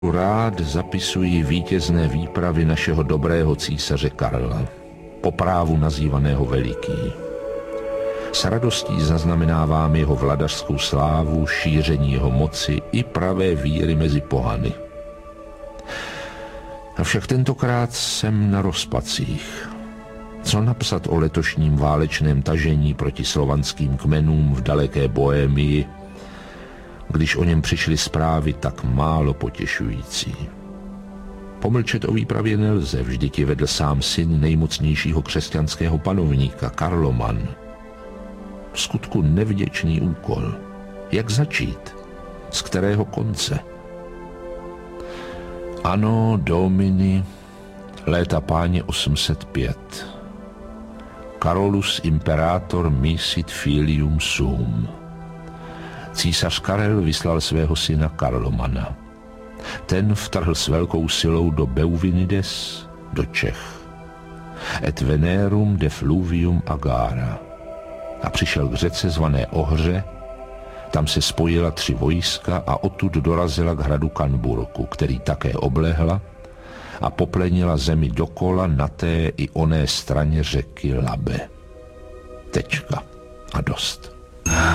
Rád zapisuji vítězné výpravy našeho dobrého císaře Karla, po právu nazývaného Veliký. S radostí zaznamenávám jeho vladařskou slávu, šíření jeho moci i pravé víry mezi pohany. Avšak tentokrát jsem na rozpacích. Co napsat o letošním válečném tažení proti slovanským kmenům v daleké Bohémii, když o něm přišly zprávy tak málo potěšující? Pomlčet o výpravě nelze, vždyť ji vedl sám syn nejmocnějšího křesťanského panovníka, Karloman. V skutku nevděčný úkol. Jak začít? Z kterého konce? Anno Domini, léta páně 805. Carolus imperator misit filium sum. Císař Karel vyslal svého syna Karlomana. Ten vtrhl s velkou silou do Beuvinides, do Čech. Et venerum de fluvium agara. A přišel k řece zvané Ohře, tam se spojila 3 vojska a odtud dorazila k hradu Kanburku, který také oblehla a poplenila zemi dokola na té i oné straně řeky Labe. Tečka. A dost.